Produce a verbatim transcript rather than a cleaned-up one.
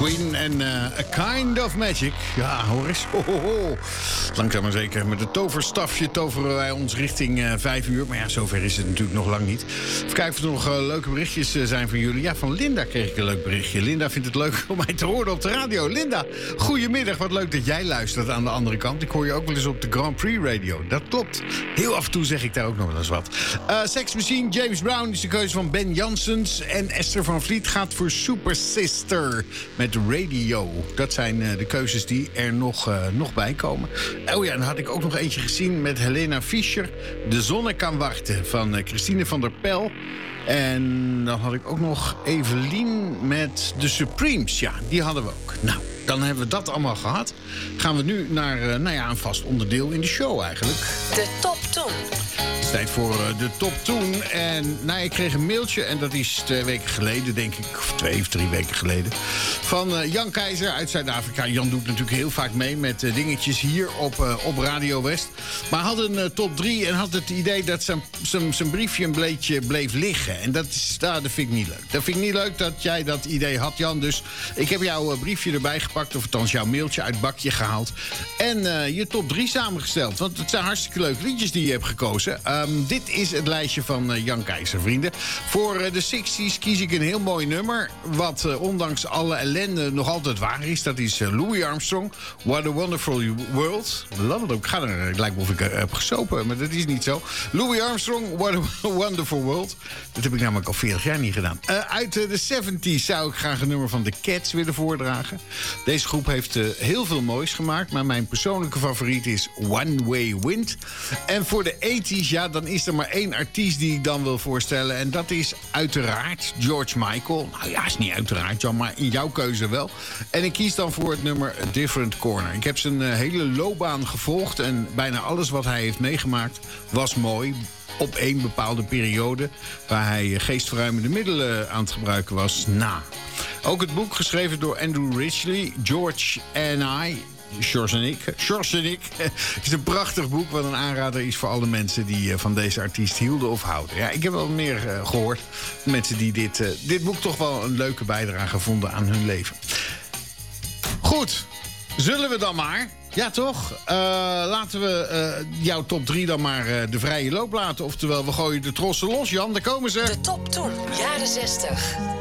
Queen en uh, A Kind of Magic. Ja, hoor eens. Ho, ho, ho. Langzaam maar zeker. Met het toverstafje toveren wij ons richting uh, vijf uur. Maar ja, zover is het natuurlijk nog lang niet. Even kijken of er nog uh, leuke berichtjes uh, zijn van jullie. Ja, van Linda kreeg ik een leuk berichtje. Linda vindt het leuk om mij te horen op de radio. Linda, goedemiddag. Wat leuk dat jij luistert aan de andere kant. Ik hoor je ook wel eens op de Grand Prix Radio. Dat klopt. Heel af en toe zeg ik daar ook nog wel eens wat. Uh, Sex Machine, James Brown is de keuze van Ben Janssens. En Esther van Vliet gaat voor Super Sister met Radio. Dat zijn uh, de keuzes die er nog, uh, nog bij komen. Oh ja, dan had ik ook nog eentje gezien met Helena Fischer. De zonne kan wachten van uh, Christine van der Pel. En dan had ik ook nog Evelien met de Supremes. Ja, die hadden we ook. Nou, dan hebben we dat allemaal gehad. Gaan we nu naar uh, nou ja, een vast onderdeel in de show eigenlijk. De top toen. Het is tijd voor uh, de top toen. En nou, ik kreeg een mailtje, en dat is twee weken geleden, denk ik. Of twee of drie weken geleden. Van uh, Jan Keizer uit Zuid-Afrika. Jan doet natuurlijk heel vaak mee met uh, dingetjes hier op, uh, op Radio West. Maar had een uh, top drie en had het idee dat zijn, zijn, zijn briefje een beetje bleef liggen. En dat, is, nou, dat vind ik niet leuk. Dat vind ik niet leuk dat jij dat idee had, Jan. Dus ik heb jouw uh, briefje erbij gepakt, of althans jouw mailtje uit het bakje gehaald. En uh, je top drie samengesteld. Want het zijn hartstikke leuke liedjes die je hebt gekozen. Um, dit is het lijstje van uh, Jan Keizer, vrienden. Voor uh, de zestig's kies ik een heel mooi nummer. Wat uh, ondanks alle ellende nog altijd waar is. Dat is uh, Louis Armstrong. What a Wonderful World. Ik ga er, het lijkt me of ik uh, heb gesopen, maar dat is niet zo. Louis Armstrong, What a Wonderful World. Dat heb ik namelijk al veertig jaar niet gedaan. Uh, uit uh, de zeventig's zou ik graag een nummer van The Cats willen voordragen. Deze groep heeft uh, heel veel moois gemaakt, maar mijn persoonlijke favoriet is One Way Wind. En voor de tachtig's, ja, dan is er maar één artiest die ik dan wil voorstellen. En dat is uiteraard George Michael. Nou ja, is niet uiteraard, Jan, maar in jouw keuze wel. En ik kies dan voor het nummer A Different Corner. Ik heb zijn uh, hele loopbaan gevolgd en bijna alles wat hij heeft meegemaakt was mooi. Op één bepaalde periode waar hij geestverruimende middelen aan het gebruiken was, na. Ook het boek geschreven door Andrew Ridgeley, George and I... George en ik. George en ik. Het is een prachtig boek wat een aanrader is voor alle mensen die van deze artiest hielden of houden. Ja, ik heb wel meer uh, gehoord. Mensen die dit, uh, dit boek toch wel een leuke bijdrage vonden aan hun leven. Goed, zullen we dan maar... Ja, toch? Uh, laten we uh, jouw top drie dan maar uh, de vrije loop laten. Oftewel, we gooien de trossen los. Jan, daar komen ze. De top toen, jaren zestig.